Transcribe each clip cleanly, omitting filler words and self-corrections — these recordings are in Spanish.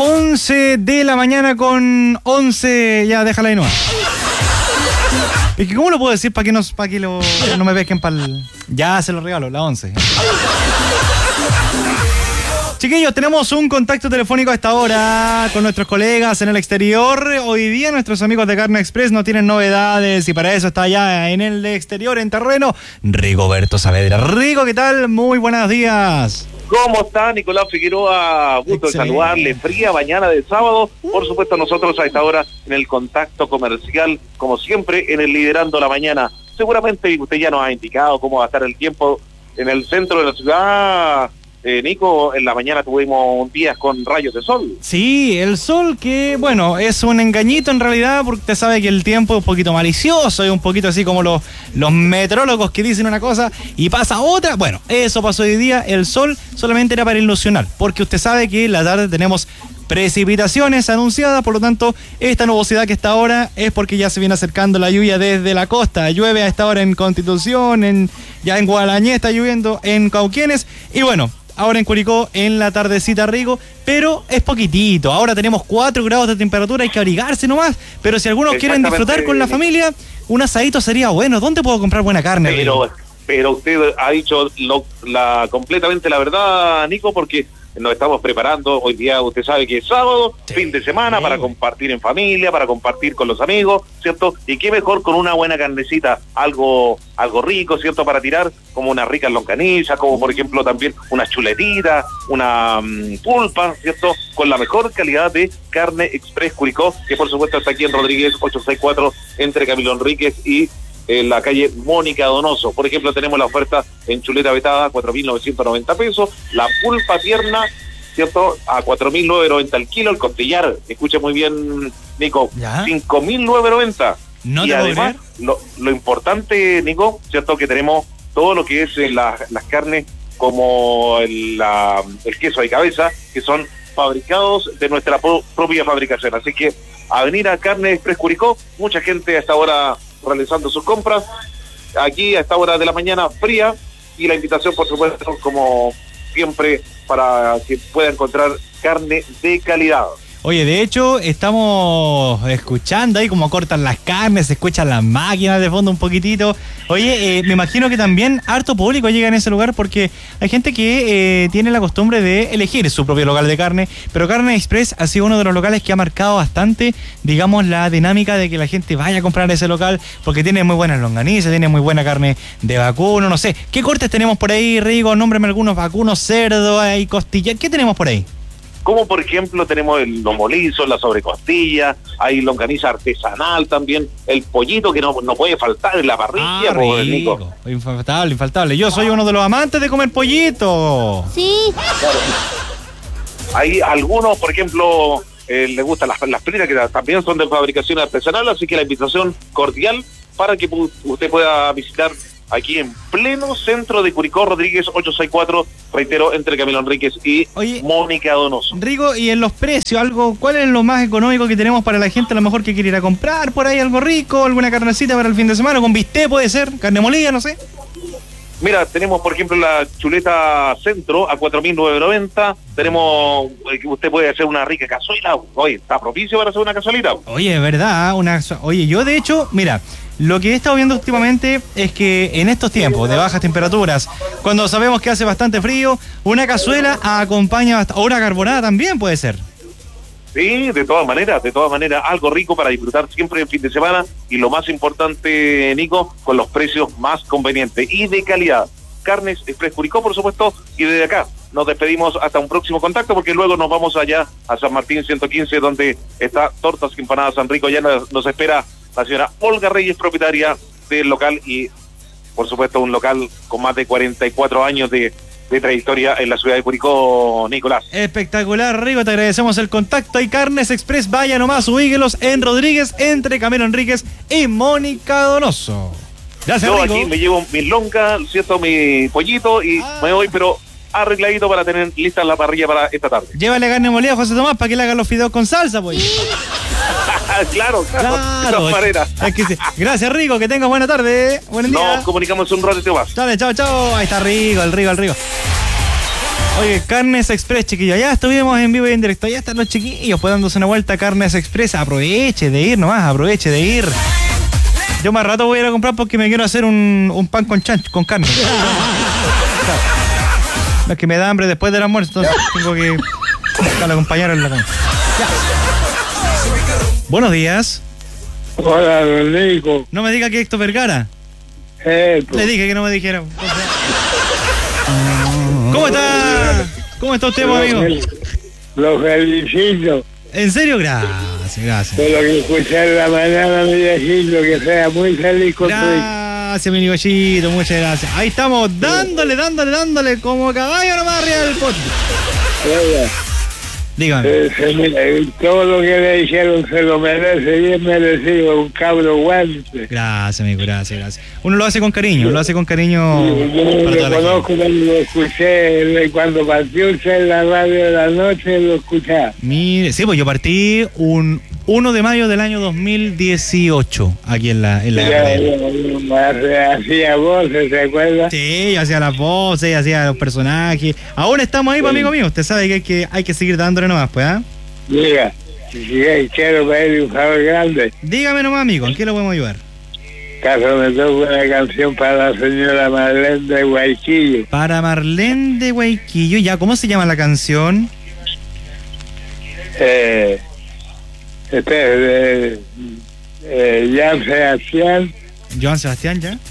11 de la mañana con 11. Ya, déjala ahí nomás. Es que, ¿cómo lo puedo decir para que no me pesquen para el... Ya se lo regalo, la 11. Chiquillos, tenemos un contacto telefónico a esta hora con nuestros colegas en el exterior. Hoy día nuestros amigos de Carne Express no tienen novedades y para eso está allá en el exterior, en terreno, Rigoberto Saavedra. Rigo, ¿qué tal? Muy buenos días. ¿Cómo está Nicolás Figueroa? Gusto de saludarle. Fría mañana de sábado. Por supuesto, nosotros a esta hora en el contacto comercial, como siempre, en el Liderando la Mañana. Seguramente usted ya nos ha indicado cómo va a estar el tiempo en el centro de la ciudad. Nico, en la mañana tuvimos días con rayos de sol. Sí, el sol que, bueno, es un engañito en realidad, porque usted sabe que el tiempo es un poquito malicioso, es un poquito así como los meteorólogos que dicen una cosa y pasa otra. Bueno, eso pasó hoy día, el sol solamente era para ilusionar, porque usted sabe que en la tarde tenemos precipitaciones anunciadas, por lo tanto, esta nubosidad que está ahora es porque ya se viene acercando la lluvia desde la costa. Llueve a esta hora en Constitución, ya en Gualañé está lloviendo, en Cauquienes, y bueno, ahora en Curicó en la tardecita, Rigo, pero es poquitito. Ahora tenemos 4 grados de temperatura, hay que abrigarse nomás, pero si algunos quieren disfrutar con la familia, un asadito sería bueno. ¿Dónde puedo comprar buena carne, Rigo? Pero usted ha dicho completamente la verdad, Nico, porque nos estamos preparando. Hoy día usted sabe que es sábado, sí, fin de semana, sí, para compartir en familia, para compartir con los amigos, ¿cierto? Y qué mejor con una buena carnecita, algo rico, ¿cierto? Para tirar, como unas ricas longanizas, como por ejemplo también unas chuletitas, una pulpa, ¿cierto? Con la mejor calidad de Carne Express Curicó, que por supuesto está aquí en Rodríguez 864, entre Camilo Enríquez y en la calle Mónica Donoso. Por ejemplo, tenemos la oferta en chuleta vetada, 4.990 pesos, la pulpa tierna, ¿cierto?, a 4.990 el kilo, el costillar, escuche muy bien, Nico, 5.990. No, y además, lo importante, Nico, ¿cierto?, que tenemos todo lo que es las carnes, como el queso de cabeza, que son fabricados de nuestra propia fabricación. Así que a venir a Carne Express Curicó, mucha gente a esta hora realizando sus compras, aquí a esta hora de la mañana fría, y la invitación por supuesto como siempre para que pueda encontrar carne de calidad. Oye, de hecho, estamos escuchando ahí cómo cortan las carnes, se escuchan las máquinas de fondo un poquitito. Oye, me imagino que también harto público llega en ese lugar porque hay gente que tiene la costumbre de elegir su propio local de carne, pero Carne Express ha sido uno de los locales que ha marcado bastante, digamos, la dinámica de que la gente vaya a comprar ese local porque tiene muy buenas longanizas, tiene muy buena carne de vacuno, no sé. ¿Qué cortes tenemos por ahí, Rigo? Nómbrame algunos: vacuno, cerdo, hay costilla. ¿Qué tenemos por ahí? Como por ejemplo tenemos el lomo liso, la sobrecostilla, hay longaniza artesanal también, el pollito que no puede faltar en la parrilla. Rico. Infaltable. Yo soy uno de los amantes de comer pollito. Sí. Claro. Hay algunos, por ejemplo, les gustan las fritas, que también son de fabricación artesanal, así que la invitación cordial para que usted pueda visitar aquí en pleno centro de Curicó, Rodríguez 864, reitero, entre Camilo Enríquez y Mónica Donoso. Rigo, y en los precios, ¿cuál es lo más económico que tenemos para la gente a lo mejor que quiere ir a comprar por ahí algo rico, alguna carnecita para el fin de semana, con bistec puede ser, carne molida, no sé? Mira, tenemos por ejemplo la chuleta centro a 4.990, tenemos, usted puede hacer una rica cazuela. Oye, está propicio para hacer una cazuelita. Oye, es verdad, oye, yo de hecho, mira, lo que he estado viendo últimamente es que en estos tiempos de bajas temperaturas, cuando sabemos que hace bastante frío, una cazuela acompaña, o una carbonada también puede ser. Sí, de todas maneras, algo rico para disfrutar siempre el fin de semana, y lo más importante, Nico, con los precios más convenientes y de calidad. Carnes Express Curicó, por supuesto, y desde acá nos despedimos hasta un próximo contacto, porque luego nos vamos allá a San Martín 115, donde está Tortas y Empanadas San Rico. Ya nos espera la señora Olga Reyes, propietaria del local, y por supuesto un local con más de 44 años de trayectoria en la ciudad de Curicó, Nicolás. Espectacular, Rigo, te agradecemos el contacto. Hay Carnes Express, vaya nomás, ubíquelos en Rodríguez, entre Camilo Enríquez y Mónica Donoso. Gracias, Yo Rigo. Aquí me llevo mi longa, cierto, mi pollito, y me voy, pero arregladito para tener lista la parrilla para esta tarde. Llévale carne molida a José Tomás para que le haga los fideos con salsa, pues. Claro, de todas maneras. Es que sí. Gracias, Rigo, que tengas buena tarde. Buen día. Nos comunicamos un ratito más. Chao. Ahí está Rigo, el Rigo. Oye, Carnes Express, chiquillos. Ya estuvimos en vivo y en directo. Ya están los chiquillos, pues dándose una vuelta a Carnes Express. Aproveche de ir nomás, aproveche de ir. Yo más rato voy a ir a comprar porque me quiero hacer un pan con chancho, con carne. No, es que me da hambre después del almuerzo, entonces tengo que acompañar en la cama. Buenos días. Hola, don Nico. No me diga que Héctor Vergara. Le dije que no me dijera. ¿Cómo está? ¿Cómo está usted, amigo? Lo felicito. ¿En serio? Gracias. Por lo que escuché en la mañana, mi viejito, que sea muy feliz con tu hijo. Gracias, mi nigollito, muchas gracias. Ahí estamos, dándole, como caballo nomás arriba del pote. Dígame. Todo lo que le dijeron se lo merece, bien merecido, un cabro guante. Gracias, amigo, gracias. Uno lo hace con cariño, Yo lo conozco, lo escuché cuando partió usted en la radio de la noche, lo escuchaba. Mire, sí, pues yo partí un 1 de mayo del año 2018 aquí en la hacía voces, ¿se acuerda? Sí, yo hacía las voces, hacía los personajes. Ahora estamos ahí, pues, amigo mío. Usted sabe que hay que seguir dándole nomás, pues, ¿ah? Diga, quiero pedirle un favor grande. Dígame nomás, amigo, ¿en qué lo podemos ayudar? Caso me toque una canción para la señora Marlene de Guayquillo. Para Marlene de Guayquillo, ya, ¿cómo se llama la canción? Joan Sebastián. Joan Sebastián, ¿ya?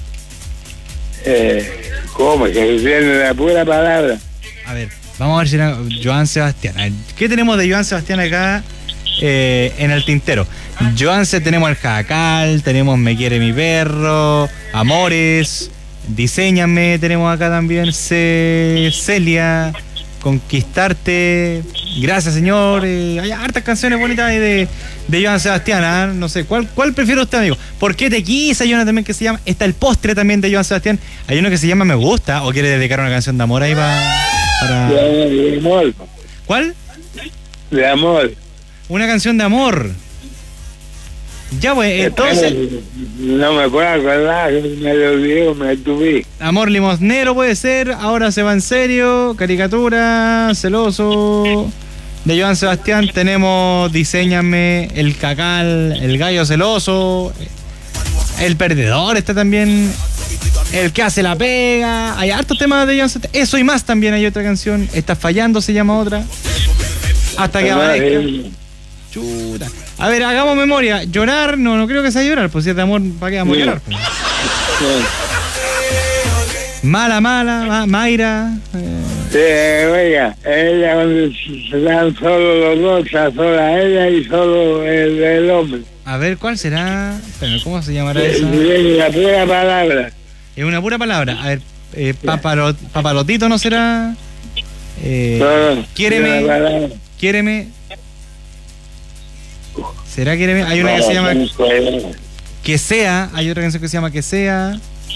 ¿Cómo? Que se tiene la pura palabra. A ver, vamos a ver si era Joan Sebastián. A ver, ¿qué tenemos de Joan Sebastián acá en el tintero? Tenemos el Jacal, tenemos Me quiere mi perro, Amores, Diséñame, tenemos acá también Celia, Conquistarte, Gracias Señor. Hay hartas canciones bonitas de Joan Sebastián, ¿eh? No sé, ¿cuál prefiere usted, amigo? ¿Por qué te quise? Hay una también que se llama, está el postre también de Joan Sebastián. Hay uno que se llama Me gusta, o quiere dedicar una canción de amor ahí para... De amor. ¿Cuál? De amor. Una canción de amor. Ya, pues, entonces... No me puedo acordar, me lo olvidé, me tuve. Amor limosnero puede ser, Ahora se va en serio, Caricatura, Celoso. De Joan Sebastián tenemos Diséñame, El Cacal, El Gallo Celoso, El Perdedor está también, El que hace la pega. Hay hartos temas de Joan Sebastián. Eso y más también hay otra canción. Estás fallando se llama otra. Hasta que aparezca. Chuta. A ver, hagamos memoria. Llorar, no creo que sea llorar, pues si es de amor, ¿para qué vamos a llorar? Pues? Mala, Mayra. Oiga, ella cuando se dan solo los dos, está sola ella y solo el hombre. A ver, ¿cuál será? Pero, ¿cómo se llamará esa? La pura palabra. Es una pura palabra. A ver, Papalotito, ¿no será? Quiéreme. ¿Será Quiéreme? Hay una que se llama Que Sea. Hay otra canción que se llama Que Sea.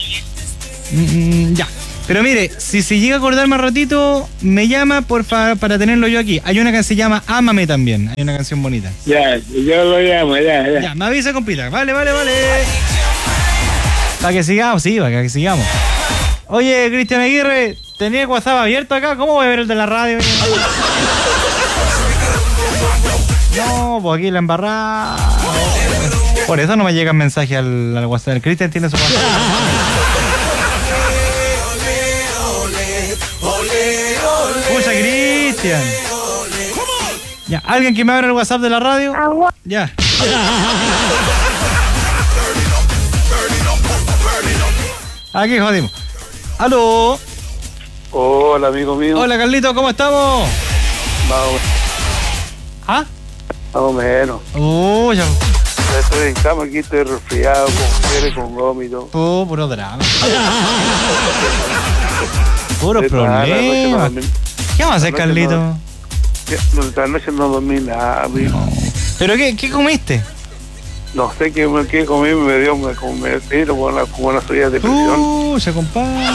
Ya. Pero mire, si llega a acordar más ratito, me llama por favor para tenerlo yo aquí. Hay una que se llama Ámame también. Hay una canción bonita. Ya, yo lo llamo, ya. Ya, me avisa, compita. Vale. Para que sigamos, sí, para que sigamos. Oye, Cristian Aguirre, ¿tenía WhatsApp abierto acá? ¿Cómo voy a ver el de la radio? No, pues aquí la embarrada. Por eso no me llegan mensajes al WhatsApp. El Cristian tiene su WhatsApp. Escucha, Cristian. Ya, ¿alguien que me abra el WhatsApp de la radio? Ya. Aquí jodimos. ¡Aló! Hola, amigo mío. Hola, Carlito, ¿cómo estamos? Vamos. ¿Ah? Más o menos. Ya. Estoy en cama aquí, estoy resfriado, con fiebre, con vómito. Puro drama. Puro problema. ¿Qué vamos a hacer, Carlito? Esta noche no dormí nada, amigo. No. ¿Pero qué comiste? No sé qué comí, me dio como una subida de presión. Ya, compadre.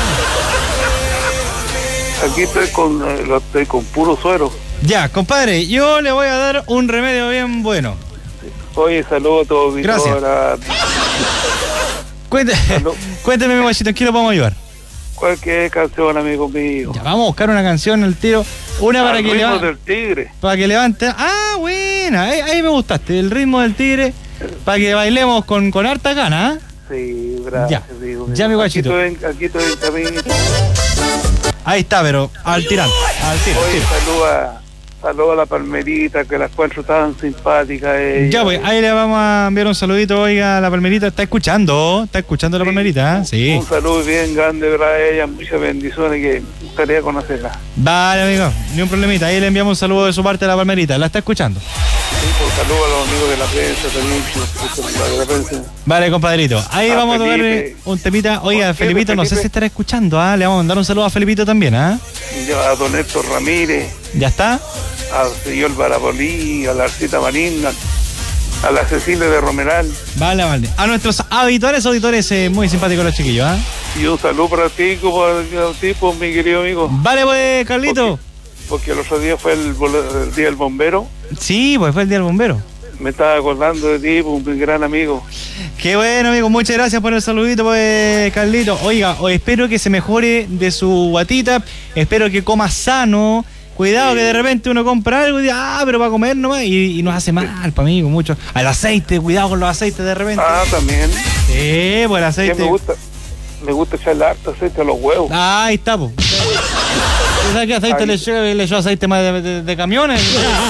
Aquí estoy con puro suero. Ya, compadre, yo le voy a dar un remedio bien bueno. Oye, saludos a todos. Gracias. Cuénteme, mi guachito, ¿en qué lo podemos ayudar? Cualquier canción, amigo mío. Ya, vamos a buscar una canción al tiro. Una para Al que ritmo levante. del tigre. Para que levante. Ah, buena. Ahí me gustaste. El ritmo del tigre. Para que bailemos con harta gana. Sí, gracias, Ya. amigo Ya, mi guachito. Aquí estoy en camino. Ahí está, pero al tirante. Al tiro, al Oye, tiro. saludo a la Palmerita, que la encuentro tan simpática. Ella. Ya, pues, ahí le vamos a enviar un saludito, oiga, a la Palmerita. ¿Está escuchando la Palmerita? Sí. Un saludo bien grande para ella, muchas bendiciones, que me gustaría conocerla. Vale, amigo, ni un problemita. Ahí le enviamos un saludo de su parte a la Palmerita. ¿La está escuchando? Sí, por saludo a los amigos de la prensa también, de la prensa. Vale, compadrito. Ahí A vamos a tocarle Felipe. un temita. Oiga, ¿Por qué, Felipito, no sé Felipe? si estará escuchando, ¿ah? Le vamos a mandar un saludo a Felipito también, ¿ah? Ya a don Héctor Ramírez, ¿Ya está? al señor Barapolí, a la Arcita Marín, a la Cecilia de Romeral. Vale, vale. A nuestros auditores, muy simpáticos los chiquillos, ¿ah? Y un saludo para ti, pues, mi querido amigo. Vale, pues, Carlito. Porque el otro día fue el día del bombero. Sí, pues fue el día del bombero. Me estaba acordando de ti, pues, mi gran amigo. Qué bueno, amigo. Muchas gracias por el saludito, pues, Carlito. Oiga, espero que se mejore de su guatita. Espero que coma sano. Cuidado, Sí. que de repente uno compra algo y dice, pero va a comer nomás. Y nos hace mal, pa' amigo, mucho. Al aceite, cuidado con los aceites de repente. Ah, también. Sí, pues el Que aceite. me gusta echarle harto aceite a los huevos. Ah, ahí está, pues. ¿Sabes qué aceite le echó aceite más de camiones?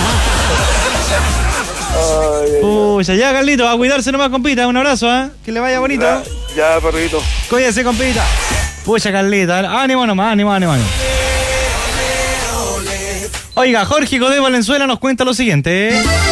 Ay, Pucha, ya, Carlito, a cuidarse nomás, compita. Un abrazo, ¿ah? Que le vaya bonito. ya, perrito. Cuídese, compita. Pucha, Carlito. Ánimo nomás, ánimo. Oiga, Jorge Codé Valenzuela nos cuenta lo siguiente.